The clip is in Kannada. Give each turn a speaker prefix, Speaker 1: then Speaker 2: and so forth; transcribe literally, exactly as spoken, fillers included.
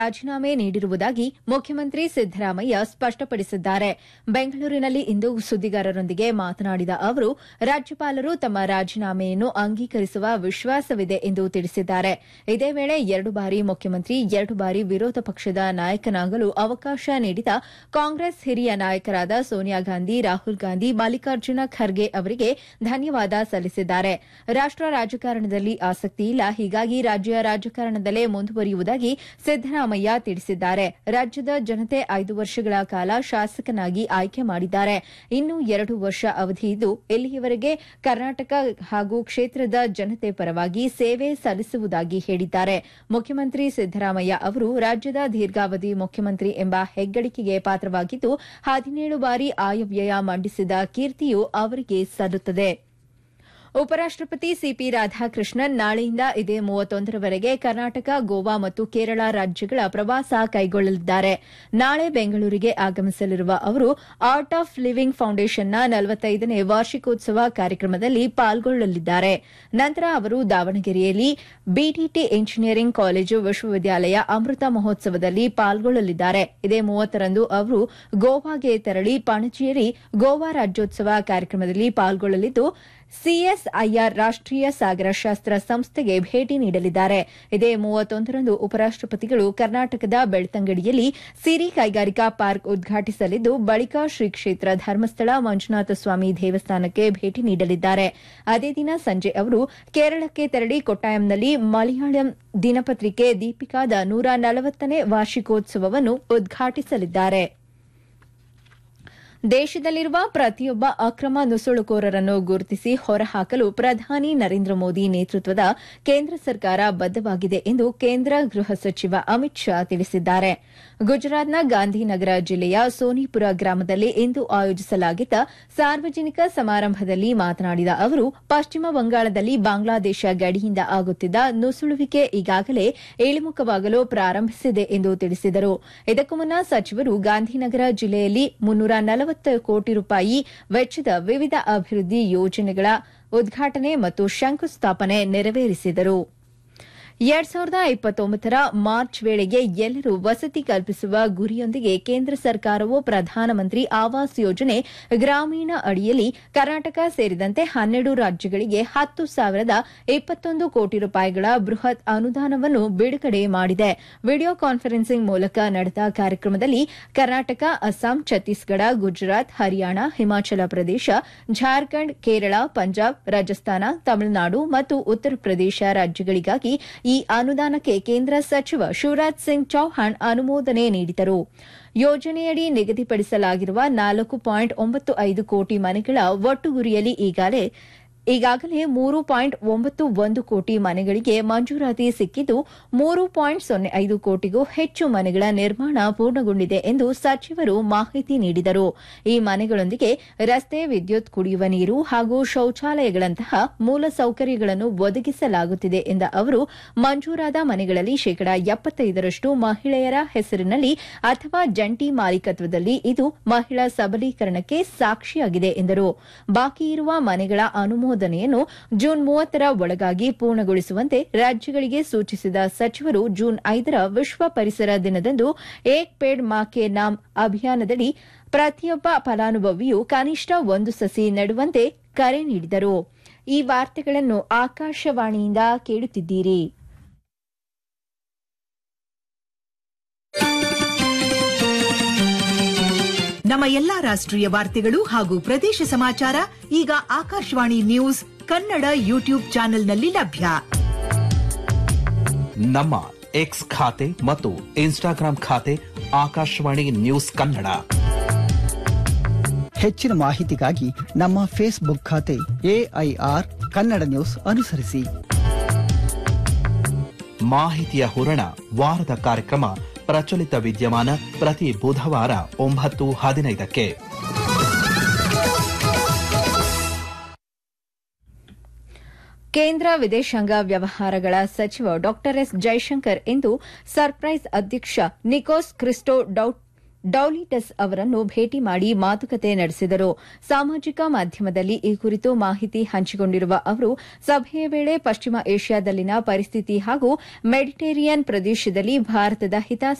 Speaker 1: ರಾಜೀನಾಮೆ ನೀಡಿರುವುದಾಗಿ ಮುಖ್ಯಮಂತ್ರಿ ಸಿದ್ದರಾಮಯ್ಯ ಸ್ಪಷ್ಟಪಡಿಸಿದ್ದಾರೆ. ಬೆಂಗಳೂರಿನಲ್ಲಿ ಇಂದು ಸುದ್ದಿಗಾರರೊಂದಿಗೆ ಮಾತನಾಡಿದ ಅವರು, ರಾಜ್ಯಪಾಲರು ತಮ್ಮ ರಾಜೀನಾಮೆಯನ್ನು ಅಂಗೀಕರಿಸುವ ವಿಶ್ವಾಸವಿದೆ ಎಂದು ತಿಳಿಸಿದ್ದಾರೆ. ಇದೇ ವೇಳೆ ಎರಡು ಬಾರಿ ಮುಖ್ಯಮಂತ್ರಿ, ಎರಡು ಬಾರಿ ವಿರೋಧ ಪಕ್ಷದ ನಾಯಕನಾಗಲು ಅವಕಾಶ ನೀಡಿದ ಕಾಂಗ್ರೆಸ್ ಹಿರಿಯ ನಾಯಕರಾದ ಸೋನಿಯಾ ಗಾಂಧಿ, ರಾಹುಲ್ ಗಾಂಧಿ, ಮಲ್ಲಿಕಾರ್ಜುನ ಖರ್ಗೆ ಅವರಿಗೆ ಧನ್ಯವಾದ ಸಲ್ಲಿಸಿದ್ದಾರೆ. ರಾಷ್ಟ ರಾಜಕಾರಣದಲ್ಲಿ ಆಸಕ್ತಿ ಇಲ್ಲ, ಹೀಗಾಗಿ ರಾಜ್ಯ ರಾಜಕಾರಣದಲ್ಲೇ ಮುಂದುವರಿಯುವುದಾಗಿ ಸಿದ್ದರಾಮಯ್ಯ ತಿಳಿಸಿದ್ದಾರೆ. ರಾಜ್ಯದ ಜನತೆ ಐದು ವರ್ಷಗಳ ಕಾಲ ಶಾಸಕನಾಗಿ ಆಯ್ಕೆ ಮಾಡಿದ್ದಾರೆ. ಇನ್ನು ಎರಡು ವರ್ಷ ಅವಧಿ ಇದ್ದು, ಇಲ್ಲಿಯವರೆಗೆ ಕರ್ನಾಟಕ ಹಾಗೂ ಕ್ಷೇತ್ರದ ಜನತೆ ಪರವಾಗಿ ಸೇವೆ ಸಲ್ಲಿಸುವುದಾಗಿ ಹೇಳಿದ್ದಾರೆ. ಮುಖ್ಯಮಂತ್ರಿ ಸಿದ್ದರಾಮಯ್ಯ ಅವರು ರಾಜ್ಯದ ದೀರ್ಘಾವಧಿ ಮುಖ್ಯಮಂತ್ರಿ ಎಂಬ ಹೆಗ್ಗಳಿಕೆಗೆ ಪಾತ್ರವಾಗಿದ್ದು, ಹದಿನೇಳು ಬಾರಿ ಆಯವ್ಯಯ ಮಂಡಿಸಿದ ಕೀರ್ತಿಯು ಅವರಿಗೆ ಸಲ್ಲುತ್ತದೆ. ಉಪರಾಷ್ಟಪತಿ ಸಿಪಿ ರಾಧಾಕೃಷ್ಣನ್ ನಾಳೆಯಿಂದ ಇದೇ ಮೂವತ್ತೊಂದರವರೆಗೆ ಕರ್ನಾಟಕ, ಗೋವಾ ಮತ್ತು ಕೇರಳ ರಾಜ್ಯಗಳ ಪ್ರವಾಸ ಕೈಗೊಳ್ಳಲಿದ್ದಾರೆ. ನಾಳೆ ಬೆಂಗಳೂರಿಗೆ ಆಗಮಿಸಲಿರುವ ಅವರು ಆರ್ಟ್ ಆಫ್ ಲಿವಿಂಗ್ ಫೌಂಡೇಶನ್ನ ನಲವತ್ತೈದನೇ ವಾರ್ಷಿಕೋತ್ಸವ ಕಾರ್ಯಕ್ರಮದಲ್ಲಿ ಪಾಲ್ಗೊಳ್ಳಲಿದ್ದಾರೆ. ನಂತರ ಅವರು ದಾವಣಗೆರೆಯಲ್ಲಿ ಬಿಟಿಟಿ ಇಂಜಿನಿಯರಿಂಗ್ ಕಾಲೇಜು ವಿಶ್ವವಿದ್ಯಾಲಯ ಅಮೃತ ಮಹೋತ್ಸವದಲ್ಲಿ ಪಾಲ್ಗೊಳ್ಳಲಿದ್ದಾರೆ. ಇದೇ ಮೂವತ್ತರಂದು ಅವರು ಗೋವಾಗೆ ತೆರಳಿ ಪಣಜಿಯಲ್ಲಿ ಗೋವಾ ರಾಜ್ಯೋತ್ಸವ ಕಾರ್ಯಕ್ರಮದಲ್ಲಿ ಪಾಲ್ಗೊಳ್ಳಲಿದ್ದು, ಸಿಎಸ್ಐಆರ್ ರಾಷ್ಟೀಯ ಸಾಗರಶಾಸ್ತ್ರ ಸಂಸ್ಥೆಗೆ ಭೇಟಿ ನೀಡಲಿದ್ದಾರೆ. ಇದೇ ಮೂವತ್ತೊಂದರಂದು ಉಪರಾಷ್ಟಪತಿಗಳು ಕರ್ನಾಟಕದ ಬೆಳ್ತಂಗಡಿಯಲ್ಲಿ ಸಿರಿ ಕೈಗಾರಿಕಾ ಪಾರ್ಕ್ ಉದ್ಘಾಟಿಸಲಿದ್ದು, ಬಳಿಕ ಶ್ರೀ ಕ್ಷೇತ್ರ ಧರ್ಮಸ್ಥಳ ಮಂಜುನಾಥ ಸ್ವಾಮಿ ದೇವಸ್ಥಾನಕ್ಕೆ ಭೇಟಿ ನೀಡಲಿದ್ದಾರೆ. ಅದೇ ದಿನ ಸಂಜೆ ಅವರು ಕೇರಳಕ್ಕೆ ತೆರಳಿ ಕೊಟ್ಟಾಯಂನಲ್ಲಿ ಮಲಯಾಳಂ ದಿನಪತ್ರಿಕೆ ದೀಪಿಕಾದ ನೂರ ನಲವತ್ತನೇ ವಾರ್ಷಿಕೋತ್ಸವವನ್ನು ಉದ್ಘಾಟಿಸಲಿದ್ದಾರೆ. ದೇಶದಲ್ಲಿರುವ ಪ್ರತಿಯೊಬ್ಬ ಅಕ್ರಮ ನುಸುಳುಕೋರರನ್ನು ಗುರುತಿಸಿ ಹೊರಹಾಕಲು ಪ್ರಧಾನಿ ನರೇಂದ್ರ ಮೋದಿ ನೇತೃತ್ವದ ಕೇಂದ್ರ ಸರ್ಕಾರ ಬದ್ದವಾಗಿದೆ ಎಂದು ಕೇಂದ್ರ ಗೃಹ ಸಚಿವ ಅಮಿತ್ ಶಾ ತಿಳಿಸಿದ್ದಾರೆ. ಗುಜರಾತ್ನ ಗಾಂಧಿನಗರ ಜಿಲ್ಲೆಯ ಸೋನಿಪುರ ಗ್ರಾಮದಲ್ಲಿ ಇಂದು ಆಯೋಜಿಸಲಾಗಿದ್ದ ಸಾರ್ವಜನಿಕ ಸಮಾರಂಭದಲ್ಲಿ ಮಾತನಾಡಿದ ಅವರು, ಪಶ್ಚಿಮ ಬಂಗಾಳದಲ್ಲಿ ಬಾಂಗ್ಲಾದೇಶ ಗಡಿಯಿಂದ ಆಗುತ್ತಿದ್ದ ನುಸುಳುವಿಕೆ ಈಗಾಗಲೇ ಇಳಿಮುಖವಾಗಲು ಪ್ರಾರಂಭಿಸಿದೆ ಎಂದು ತಿಳಿಸಿದರು. ಇದಕ್ಕೂ ಮುನ್ನ ಸಚಿವರು ಗಾಂಧಿನಗರ ಜಿಲ್ಲೆಯಲ್ಲಿ ಮುನ್ನೂರ ನಲವತ್ತು ಕೋಟಿ ರೂಪಾಯಿ ವೆಚ್ಚದ ವಿವಿಧ ಅಭಿವೃದ್ಧಿ ಯೋಜನೆಗಳ ಉದ್ಘಾಟನೆ ಮತ್ತು ಶಂಕುಸ್ಥಾಪನೆ ನೆರವೇರಿಸಿದರು. ಎರಡ್ ಸಾವಿರದ ಇಪ್ಪತ್ತೊಂಬತ್ತರ ಮಾರ್ಚ್ ವೇಳೆಗೆ ಎಲ್ಲರೂ ವಸತಿ ಕಲ್ಪಿಸುವ ಗುರಿಯೊಂದಿಗೆ ಕೇಂದ್ರ ಸರ್ಕಾರವು ಪ್ರಧಾನಮಂತ್ರಿ ಆವಾಸ್ ಯೋಜನೆ ಗ್ರಾಮೀಣ ಅಡಿಯಲ್ಲಿ ಕರ್ನಾಟಕ ಸೇರಿದಂತೆ ಹನ್ನೆರಡು ರಾಜ್ಯಗಳಿಗೆ ಹತ್ತು ಸಾವಿರದ ಇಪ್ಪತ್ತೊಂದು ಕೋಟಿ ರೂಪಾಯಿಗಳ ಬೃಹತ್ ಅನುದಾನವನ್ನು ಬಿಡುಗಡೆ ಮಾಡಿದೆ. ವಿಡಿಯೋ ಕಾನ್ಫರೆನ್ಸಿಂಗ್ ಮೂಲಕ ನಡೆದ ಕಾರ್ಯಕ್ರಮದಲ್ಲಿ ಕರ್ನಾಟಕ, ಅಸ್ಸಾಂ, ಛತ್ತೀಸ್ಗಢ, ಗುಜರಾತ್, ಹರಿಯಾಣ, ಹಿಮಾಚಲ ಪ್ರದೇಶ, ಜಾರ್ಖಂಡ್, ಕೇರಳ, ಪಂಜಾಬ್, ರಾಜಸ್ಥಾನ, ತಮಿಳುನಾಡು ಮತ್ತು ಉತ್ತರ ಪ್ರದೇಶ ರಾಜ್ಯಗಳಿಗಾಗಿ ಈ ಅನುದಾನಕ್ಕೆ ಕೇಂದ್ರ ಸಚಿವ ಶಿವರಾಜ್ ಸಿಂಗ್ ಚೌಹಾಣ್ ಅನುಮೋದನೆ ನೀಡಿದರು. ಯೋಜನೆಯಡಿ ನಿಗದಿಪಡಿಸಲಾಗಿರುವ ನಾಲ್ಕು ಪಾಯಿಂಟ್ ಒಂಬತ್ತು ಐದು ಕೋಟಿ ಮನೆಗಳ ಒಟ್ಟು ಗುರಿಯಲ್ಲಿ ಈಗಾಗಲೇ ಈಗಾಗಲೇ ಮೂರು ಪಾಯಿಂಟ್ ಒಂಬತ್ತು ಒಂದು ಕೋಟಿ ಮನೆಗಳಿಗೆ ಮಂಜೂರಾತಿ ಸಿಕ್ಕಿದ್ದು, ಮೂರು ಪಾಯಿಂಟ್ ಸೊನ್ನೆ ಐದು ಕೋಟಿಗೂ ಹೆಚ್ಚು ಮನೆಗಳ ನಿರ್ಮಾಣ ಪೂರ್ಣಗೊಂಡಿದೆ ಎಂದು ಸಚಿವರು ಮಾಹಿತಿ ನೀಡಿದರು. ಈ ಮನೆಗಳೊಂದಿಗೆ ರಸ್ತೆ, ವಿದ್ಯುತ್, ಕುಡಿಯುವ ನೀರು ಹಾಗೂ ಶೌಚಾಲಯಗಳಂತಹ ಮೂಲಸೌಕರ್ಯಗಳನ್ನು ಒದಗಿಸಲಾಗುತ್ತಿದೆ ಎಂದ ಅವರು, ಮಂಜೂರಾದ ಮನೆಗಳಲ್ಲಿ ಶೇಕಡಾ ಎಪ್ಪತ್ತೈದರಷ್ಟು ಮಹಿಳೆಯರ ಹೆಸರಿನಲ್ಲಿ ಅಥವಾ ಜಂಟಿ ಮಾಲೀಕತ್ವದಲ್ಲಿ ಇದು ಮಹಿಳಾ ಸಬಲೀಕರಣಕ್ಕೆ ಸಾಕ್ಷಿಯಾಗಿದೆ ಎಂದರು. ಬಾಕಿ ಇರುವ ಮನೆಗಳ ಅನುಮೋದನೆ ಯನ್ನು ಜೂನ್ ಮೂವತ್ತರ ಒಳಗಾಗಿ ಪೂರ್ಣಗೊಳಿಸುವಂತೆ ರಾಜ್ಯಗಳಿಗೆ ಸೂಚಿಸಿದ ಸಚಿವರು, ಜೂನ್ ಐದರ ವಿಶ್ವ ಪರಿಸರ ದಿನದಂದು ಏಕ್ ಪೇಡ್ ಮಾ ಕೆ ನಾಮ್ ಅಭಿಯಾನದಡಿ ಪ್ರತಿಯೊಬ್ಬ ಫಲಾನುಭವಿಯೂ ಕನಿಷ್ಠ ಒಂದು ಸಸಿ ನೆಡುವಂತೆ ಕರೆ ನೀಡಿದರು. ಈ ವಾರ್ತೆಗಳನ್ನು ಆಕಾಶವಾಣಿಯಿಂದ ಕೇಳುತ್ತಿದ್ದೀರಿ.
Speaker 2: ನಮ್ಮ ಎಲ್ಲಾ ರಾಷ್ಟ್ರೀಯ ವಾರ್ತೆಗಳು ಹಾಗೂ ಪ್ರದೇಶ ಸಮಾಚಾರ ಈಗ ಆಕಾಶವಾಣಿ ನ್ಯೂಸ್ ಕನ್ನಡ ಯೂಟ್ಯೂಬ್ ಚಾನೆಲ್ನಲ್ಲಿ ಲಭ್ಯ.
Speaker 3: ನಮ್ಮ ಎಕ್ಸ್ ಖಾತೆ ಮತ್ತು ಇನ್ಸ್ಟಾಗ್ರಾಂ ಖಾತೆ ಆಕಾಶವಾಣಿ ನ್ಯೂಸ್ ಕನ್ನಡ.
Speaker 4: ಹೆಚ್ಚಿನ ಮಾಹಿತಿಗಾಗಿ ನಮ್ಮ ಫೇಸ್ಬುಕ್ ಖಾತೆ ಎಐಆರ್ ಕನ್ನಡ ನ್ಯೂಸ್ ಅನುಸರಿಸಿ.
Speaker 3: ಮಾಹಿತಿಯ ಹೂರಣ ವಾರದ ಕಾರ್ಯಕ್ರಮ ಪ್ರಚಲಿತ ವಿದ್ಯಮಾನ ಪ್ರತಿ ಬುಧವಾರ ಒಂಬತ್ತು ಹದಿನೈದಕ್ಕೆ.
Speaker 1: ಕೇಂದ್ರ ವಿದೇಶಾಂಗ ವ್ಯವಹಾರಗಳ ಸಚಿವ ಡಾ ಎಸ್ ಜೈಶಂಕರ್ ಇಂದು ಸರ್ಪ್ರೈಸ್ ಅಧ್ಯಕ್ಷ ನಿಕೋಸ್ ಕ್ರಿಸ್ಟೋ ಡೌಲಿಟಸ್ ಅವರನ್ನು ಭೇಟಿ ಮಾಡಿ ಮಾತುಕತೆ ನಡೆಸಿದರು. ಸಾಮಾಜಿಕ ಮಾಧ್ಯಮದಲ್ಲಿ ಈ ಕುರಿತು ಮಾಹಿತಿ ಹಂಚಿಕೊಂಡಿರುವ ಅವರು ಸಭೆಯ ವೇಳೆ ಪಶ್ಚಿಮ ಏಷ್ಯಾದಲ್ಲಿನ ಪರಿಸ್ಥಿತಿ ಹಾಗೂ ಮೆಡಿಟೇರಿಯನ್ ಪ್ರದೇಶದಲ್ಲಿ ಭಾರತದ ಹಿತಾಸಕ್ತಿ